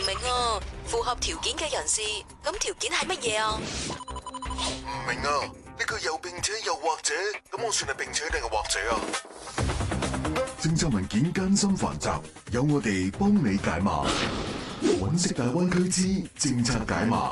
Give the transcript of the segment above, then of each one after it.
明啊，符合條件嘅人士，咁條件係乜嘢啊？ 唔明啊，呢個又並且又或者，咁我算係並且定係或者啊？ 政策文件艱辛繁雜，有我哋幫你解碼。揾食大灣區之政策解碼。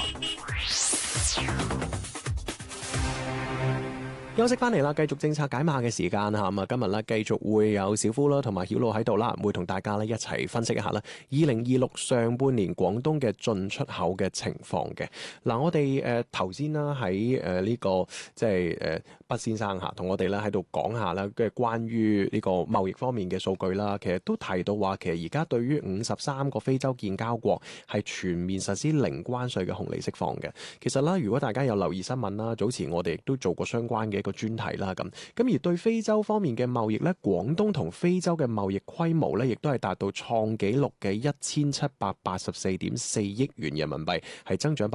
休息翻嚟啦，繼續政策解碼嘅時間嚇，咁啊今日咧繼續會有小夫啦同埋曉露喺度啦，會同大家咧一齊分析一下啦2026上半年廣東嘅進出口嘅情況嘅。嗱，我哋頭先啦喺呢個即係畢先生嚇同我哋咧喺度講下啦，嘅關於呢個貿易方面嘅數據啦，其實都提到話，其實而家對於53個非洲建交國係全面實施零關稅嘅紅利釋放嘅。其實啦，如果大家有留意新聞啦，早前我哋亦都做過相關嘅一個專題啦，咁而對非洲方面嘅貿易咧，廣東同非洲嘅貿易規模咧，亦都係達到創紀錄嘅1784.4億元人民幣，係增長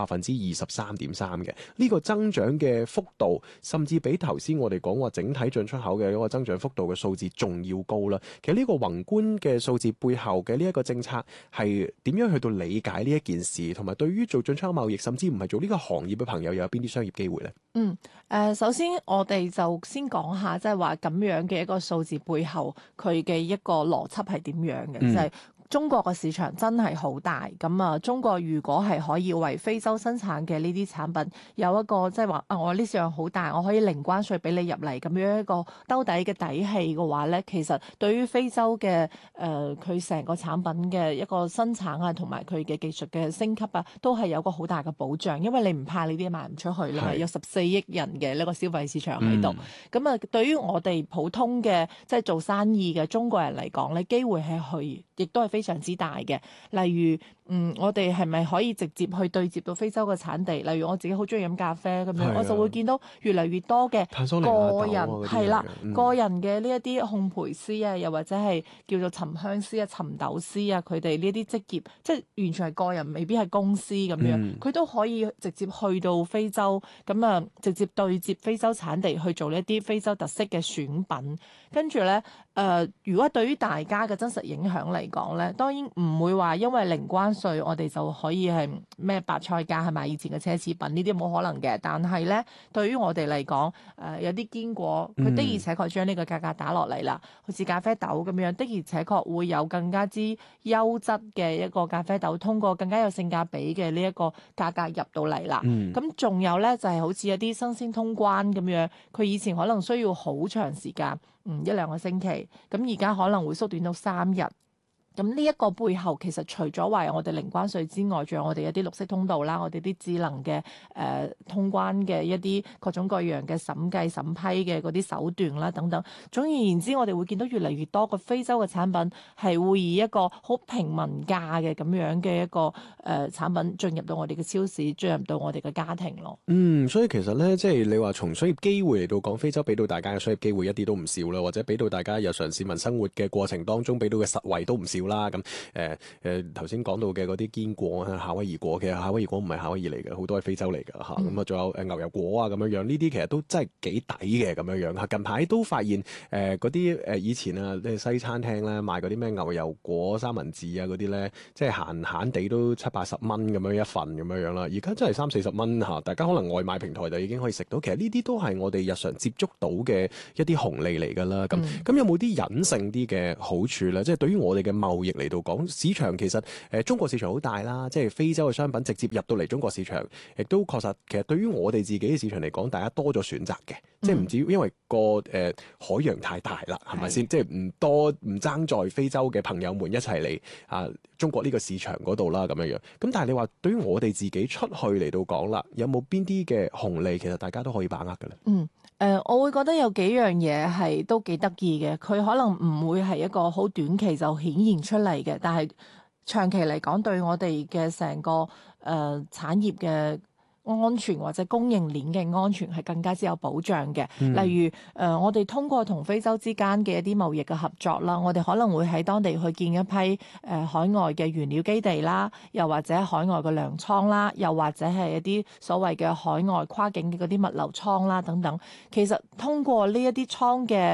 23.3%嘅。呢個增長嘅幅度，甚至比頭先我哋講話整體進出口嘅一個增長幅度嘅數字仲要高啦。其實呢個宏觀嘅數字背後嘅呢一個政策係點樣去到理解呢一件事，同埋對於做進出口貿易，甚至唔係做呢個行業嘅朋友，又有邊啲商業機會呢？ 首先我哋就先講下，即係話咁樣嘅一個數字背後，佢嘅一個邏輯係點樣嘅，就係中國嘅市場真係好大，咁啊，中國如果係可以為非洲生產嘅呢啲產品有一個即係話我呢市場好大，我可以零關稅俾你入嚟咁樣一個兜底嘅底氣嘅話咧，其實對於非洲嘅佢成個產品嘅一個生產啊，同埋佢嘅技術嘅升級啊，都係有個好大嘅保障，因為你唔怕你啲嘢賣唔出去啦，有14億人嘅呢個消費市場喺度。咁啊，對於我哋普通嘅即係做生意嘅中國人嚟講咧，機會係去亦都係非常之大嘅。例如我哋係咪可以直接去對接到非洲嘅產地？例如我自己好中意飲咖啡咁樣，我就會見到越嚟越多嘅個人係啦，個人嘅呢一啲烘焙師啊，又或者係叫做沉香師啊、沉豆師啊，佢哋呢啲職業，即係完全係個人，未必係公司咁樣，佢都可以直接去到非洲，咁啊直接對接非洲產地去做呢一啲非洲特色嘅選品，跟住咧如果對於大家嘅真實影響嚟講咧，當然唔會話因為零關稅我哋就可以係咩白菜價係咪以前嘅奢侈品，呢啲冇可能嘅。但係咧，對於我哋嚟講，有啲堅果佢的而且確將呢個價格打落嚟啦，好似咖啡豆咁樣，的而且確會有更加之優質嘅一個咖啡豆，通過更加有性價比嘅呢一個價格入到嚟啦。咁仲有咧就係好似一啲新鮮通關咁樣，佢以前可能需要好長時間，1-2個星期，咁而家可能會縮短到3日。咁呢一個背後其實除咗話我哋零關稅之外，仲有我哋一啲綠色通道啦，我哋啲智能嘅通關嘅一啲各種各樣嘅審計審批嘅嗰啲手段啦等等。總而言之，我哋會見到越嚟越多個非洲嘅產品係會以一個好平民價嘅咁樣嘅一個產品進入到我哋嘅超市，進入到我哋嘅家庭咯。 所以其實咧，即係你話從商業機會嚟到講，非洲俾到大家嘅商業機會一啲都唔少啦，或者俾到大家日常市民生活嘅過程當中俾到嘅實惠都唔少啦。咁頭先講到嘅嗰啲堅果啊，夏威夷果，其實夏威夷果唔係夏威夷嚟嘅，好多係非洲嚟㗎嚇。咁仲有牛油果啊咁樣樣，呢啲其實都真係幾抵嘅咁樣樣嚇。近排都發現嗰啲以前啊，西餐廳咧賣嗰啲咩牛油果三文治啊嗰啲咧，即係閒閒地都70-80蚊咁樣一份咁樣樣啦。而家真係30-40蚊嚇，大家可能外賣平台就已經可以食到。其實呢啲都係我哋日常接觸到嘅一啲紅利嚟㗎啦。咁有冇啲隱性啲嘅好處咧？即係對於我哋嘅貿易嚟到講，市場其實中國市場好大啦，即係非洲嘅商品直接入到嚟中國市場，亦都確實其實對於我哋自己嘅市場嚟講，大家多咗選擇嘅，即係唔止因為個海洋太大啦，係咪先？即係唔爭在非洲嘅朋友們一齊嚟中國呢個市場嗰度啦咁樣樣。咁但係你話對於我哋自己出去嚟到講啦，有冇邊啲嘅紅利其實大家都可以把握嘅咧？ 我會覺得有幾樣嘢係都幾得意嘅，佢可能唔會係一個好短期就顯現出嚟嘅，但係長期嚟講對我哋嘅成個產業嘅安全或者供應鏈嘅安全係更加之有保障嘅。例如我哋通過同非洲之間嘅一啲貿易嘅合作啦，我哋可能會喺當地去建一批海外嘅原料基地啦，又或者海外嘅糧倉啦，又或者係一啲所謂嘅海外跨境嘅嗰啲物流倉啦等等。其實通過呢一啲倉嘅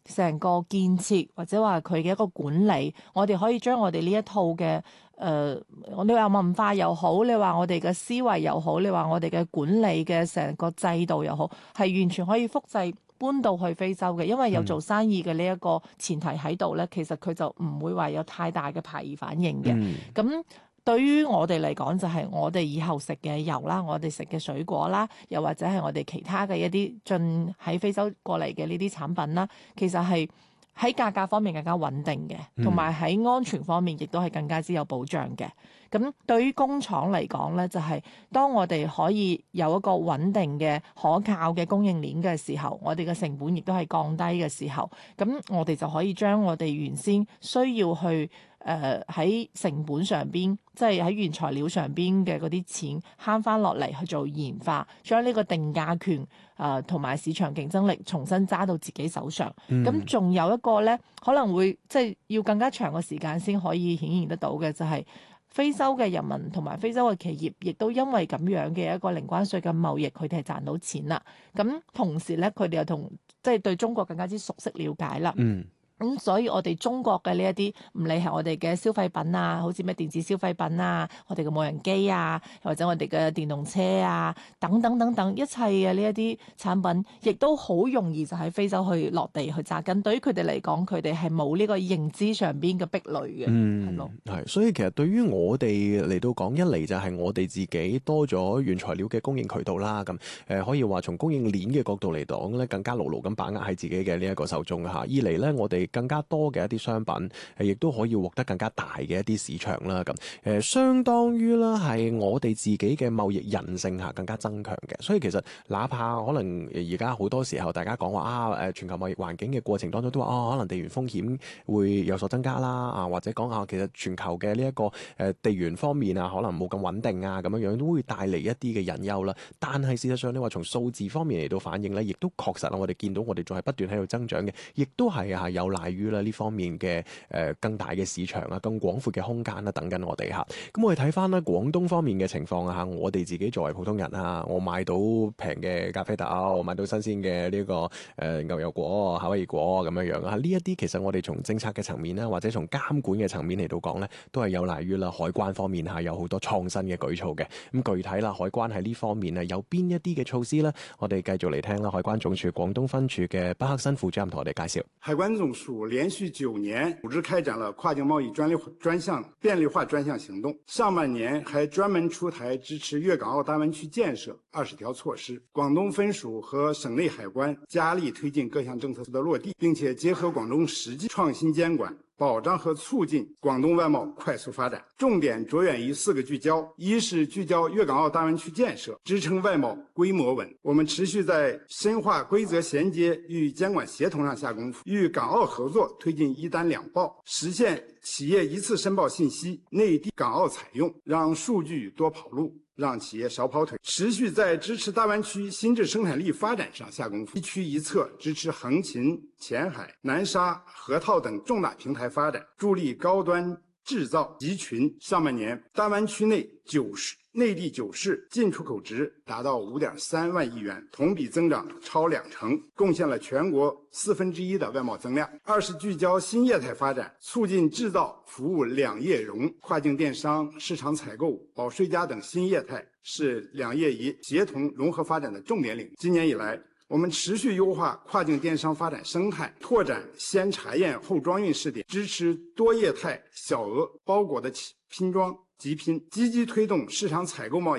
成個建設或者話佢嘅一個管理，我哋可以將我哋呢一套嘅你話文化又好，你話我哋嘅思維又好，你話我哋嘅管理嘅成個制度又好，係完全可以複製搬到去非洲嘅，因為有做生意嘅呢一個前提喺度咧，其實佢就唔會話有太大嘅排異反應嘅。咁對於我哋嚟講，就係我哋以後食嘅油啦，我哋食嘅水果啦，又或者係我哋其他嘅一啲進喺非洲過嚟嘅呢啲產品啦，其實係喺價格方面更加穩定嘅，同埋喺安全方面亦都係更加之有保障嘅。咁對於工廠嚟講咧，就係當我哋可以有一個穩定嘅可靠嘅供應鏈嘅時候，我哋嘅成本亦都係降低嘅時候，咁我哋就可以將我哋原先需要去喺成本上邊，即係喺原材料上邊嘅嗰啲錢慳翻落嚟去做研發，將呢個定價權同埋市場競爭力重新揸到自己手上。咁仲有一個咧，可能會即係要更加長嘅時間先可以顯現得到嘅，就係非洲嘅人民同埋非洲嘅企業，亦都因為咁樣嘅一個零關稅嘅貿易，佢哋係賺到錢啦。咁同時咧，佢哋又即係對中國更加之熟悉了解啦。咁所以我哋中國嘅呢一啲，唔理係我哋嘅消費品啊，好似咩電子消費品啊，我哋嘅無人機啊，或者我哋嘅電動車啊，等等等等，一切嘅呢一啲產品，亦都好容易就喺非洲去落地去扎根。對於佢哋嚟講，佢哋係冇呢個認知上邊嘅壁壘嘅，係咯。 係，所以其實對於我哋嚟到講，一嚟就係我哋自己多咗原材料嘅供應渠道啦。咁可以話從供應鏈嘅角度嚟講咧，更加牢牢咁把握喺自己嘅呢一個手中嚇。二嚟咧，我哋更加多嘅一啲商品，亦都可以獲得更加大嘅一啲市場啦。咁相當於啦係我哋自己嘅貿易韌性下更加增強嘅。所以其實哪怕可能而家好多時候大家講話全球貿易環境嘅過程當中都話可能地緣風險會有所增加啦，或者講下其實全球嘅呢一個地緣方面可能冇咁穩定咁樣都會帶嚟一啲嘅隱憂啦。但係事實上你話從數字方面嚟到反映咧，亦都確實我哋見到我哋仲係不斷喺度增長嘅，亦都係有賴於呢方面嘅更大嘅市場更廣闊嘅空間等緊我哋嚇。咁我哋睇翻咧廣東方面嘅情況我哋自己作為普通人我買到平嘅咖啡豆，我買到新鮮嘅呢個牛油果、夏威夷果咁樣呢一啲其實我哋從政策嘅層面或者從監管嘅層面嚟到講咧，都係有賴於海關方面有好多創新嘅舉措嘅。咁具體海關喺呢方面有邊一啲嘅措施呢？我哋繼續嚟聽海關總署廣東分處嘅畢克新副主任同我哋介紹。 海關總署連續9年組織開展了跨境貿易專項便利化專項行動，上半年還專門出台支持粵港澳大灣區建設20條措施。廣東分署和省內海關加力推進各項政策的落地，並且結合廣東實際創新監管，保障和促進廣東外貿快速發展，重點着眼於4個聚焦：一是聚焦粵港澳大灣區建設，支撐外貿規模穩。我們持續在深化規則銜接與監管協同上下功夫，與港澳合作推進一單兩報，實現企業一次申報信息，內地港澳採用，讓數據多跑路，讓企業少跑腿。持續在支持大灣區新質生產力發展上下功夫，一區一策支持橫琴、前海、南沙、河套等重大平台發展，助力高端製造集群。上半年大灣區內地9市進出口值達到5.3萬億元，同比增長超2成，貢獻了全國1/4的外貿增量。二是聚焦新業態發展，促進製造服務兩業融，跨境電商、市場採購、保稅加等新業態是兩業一協同融合發展的重點領域。今年以來，我們持續優化跨境電商發展生態，拓展先查驗後裝運試點，支持多業態小額包裹的拼裝集拼，積極推動市場採購貿易。